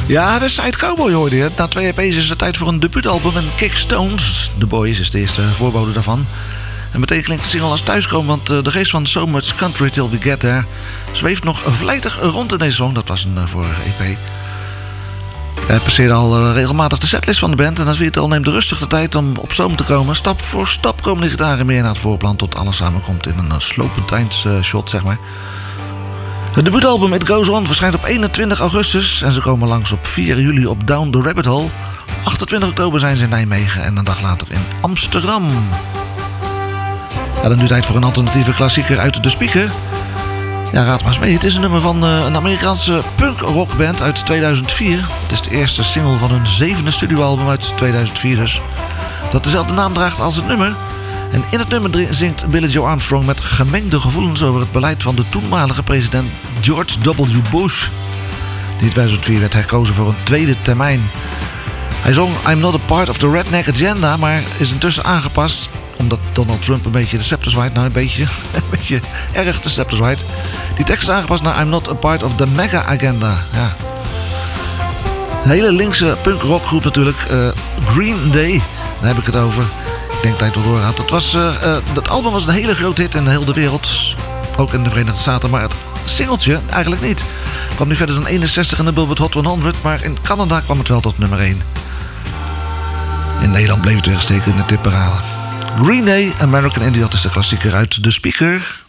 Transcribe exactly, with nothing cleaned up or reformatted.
Ja, West Side Cowboy hoorde je. Na twee E P's is het tijd voor een debuutalbum. En Kick Stones, The Boys, is de eerste voorbode daarvan. En meteen klinkt de single als thuiskomen, want de geest van So Much Country Till We Get There zweeft nog vlijtig rond in deze song. Dat was een vorige E P. Hij passeerde al uh, regelmatig de setlist van de band. En als wie het al neemt de rustig de tijd om op stoom te komen. Stap voor stap komen de gitaren meer naar het voorplan tot alles samenkomt in een uh, slopend eindshot, zeg maar. Het debuutalbum It Goes On verschijnt op eenentwintig augustus. En ze komen langs op vier juli op Down the Rabbit Hole. achtentwintig oktober zijn ze in Nijmegen en een dag later in Amsterdam. Ja, dan nu tijd voor een alternatieve klassieker uit de speaker. Ja, raad maar eens mee. Het is een nummer van uh, een Amerikaanse punk-rockband uit tweeduizend vier. Het is de eerste single van hun zevende studioalbum uit tweeduizend vier dus. Dat dezelfde naam draagt als het nummer. En in het nummer zingt Billie Joe Armstrong met gemengde gevoelens over het beleid van de toenmalige president George W. Bush. Die in tweeduizend vier werd herkozen voor een tweede termijn. Hij zong I'm not a part of the redneck agenda, maar is intussen aangepast omdat Donald Trump een beetje de scepter zwaait. Nou, een beetje, een beetje erg de scepter zwaait. Die tekst is aangepast naar I'm not a part of the mega agenda. Ja. Een hele linkse punk-rockgroep natuurlijk. Uh, Green Day, daar heb ik het over. Ik denk dat hij het wel doorgaat. Dat, was, uh, uh, dat album was een hele grote hit in de hele wereld. Ook in de Verenigde Staten. Maar het singeltje eigenlijk niet. Het kwam nu verder dan eenenzestig in de Billboard Hot honderd. Maar in Canada kwam het wel tot nummer één. In Nederland bleef het weer gesteken in de tipparade. Green Day, American Idiot is de klassieker uit de speaker.